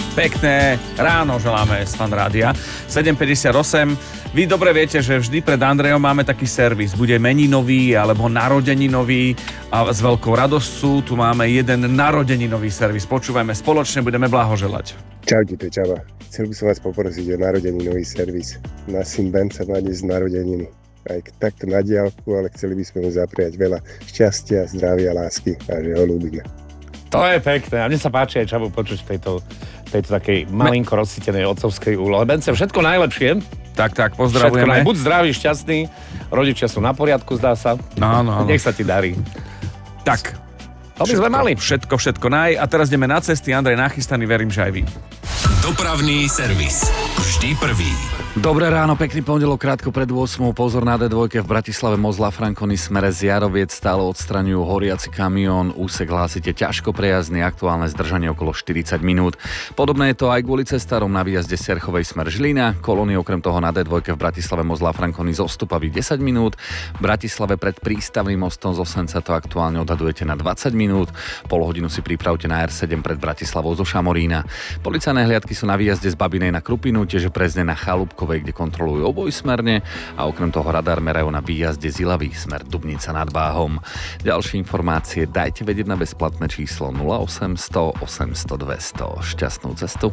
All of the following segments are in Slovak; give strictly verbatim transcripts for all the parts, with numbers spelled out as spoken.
Pekné ráno želáme z Fan Rádia. sedem päťdesiatosem. Vy dobre viete, že vždy pred Andrejom máme taký servis. Bude meninový alebo narodeninový a s veľkou radosťou tu máme jeden narodeninový servis. Počúvajme spoločne, budeme blahoželať. Čaute, to je Čaba. Chcel by som vás poprosiť o narodeninový servis. Náš syn Ben sa má dnes narodeniny. Aj takto na diaľku, ale chceli by sme mu zapriať veľa šťastia, zdravia, lásky a že ho ľúbime. To je pekné. A mne sa páči aj Čabu počuť v tejto, tejto takej malinko rozsítenej otcovskej úlohe. Bence, všetko najlepšie. Tak, tak, pozdravujeme. Všetko, buď zdravý, šťastný, rodičia sú na poriadku, zdá sa. Áno, áno. Nech sa ti darí. Tak. To by sme mali. Všetko, všetko naj. A teraz ideme na cesty. Andrej nachystaný, verím, že aj vy. Dopravný servis. Vždy prvý. Dobré ráno, pekný pondelok, krátko pred ôsmou. Pozor na dé dva v Bratislave Mozla Frankony smere Zjaroviec stále odstraňujú horiaci kamión. Úsek hlásite ťažko prejazdný, aktuálne zdržanie okolo štyridsať minút. Podobné je to aj kvôli cestárom na výjazde z Cerchovej smer Žilina. Kolóny okrem toho na dé dva v Bratislave Mozla Frankony zostupavý desať minút. V Bratislave pred prístavným mostom z Osenca to aktuálne odhadujete na dvadsať minút. Pol hodinu si pripravte na er sedem pred Bratislavou zo Šamorína. Policajné hliadky sú na výjazde z Babinej na Krupinu, tiež prezne na Chalúbkovej, kde kontrolujú obojsmerne, a okrem toho radar merajú na výjazde z Ilavy smer Dubnica nad Váhom. Ďalšie informácie dajte vedieť na bezplatné číslo nula osem sto osemsto dvesto. Šťastnú cestu.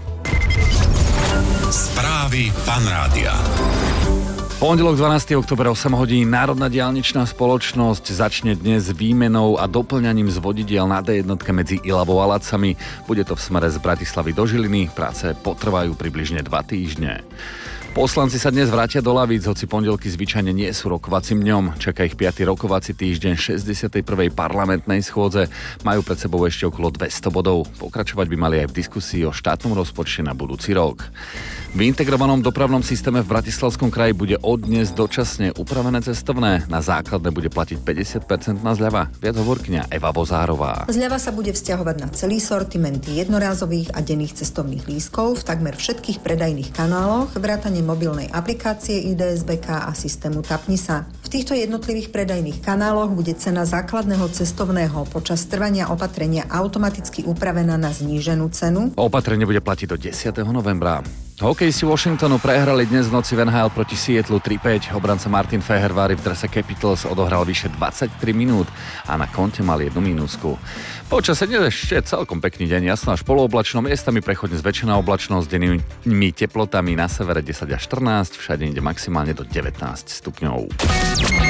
Správy Fan Rádia. Pondelok dvanásteho októbra osem hodín. Národná diaľničná spoločnosť začne dnes výmenou a doplňaním z vodidiel na dé jedna medzi Ilavou a Lacami. Bude to v smere z Bratislavy do Žiliny. Práce potrvajú približne dva týždne. Poslanci sa dnes vrátia do lavíc, hoci pondelky zvyčajne nie sú rokovacím dňom. Čaká ich piaty rokovací týždeň šesťdesiatej prvej parlamentnej schôdze. Majú pred sebou ešte okolo dvesto bodov. Pokračovať by mali aj v diskusii o štátnom rozpočte na budúci rok. V integrovanom dopravnom systéme v Bratislavskom kraji bude od dnes dočasne upravené cestovné. Na základné bude platiť päťdesiat percent na zľava. Viac hovorkyňa Eva Vozárová. Zľava sa bude vzťahovať na celý sortiment jednorázových a denných cestovných lístkov v takmer všetkých predajných kanáloch, vrátane mobilnej aplikácie í dé es bé ká a systému Tapni sa. V týchto jednotlivých predajných kanáloch bude cena základného cestovného počas trvania opatrenia automaticky upravená na zníženú cenu. Opatrenie bude platiť do desiateho novembra. Hokejisti Washingtonu prehrali dnes v noci v en há el proti Seattlu tri päť. Obranca Martin Fehervári v drese Capitals odohral vyše dvadsaťtri minút a na konte mal jednu mínusku. Počasie dnes ešte celkom pekný deň, jasno až polooblačno, miestami prechodne zväčšená oblačnosť, dennými teplotami na severe desať až štrnásť, všade inde maximálne do devätnásť stupňov.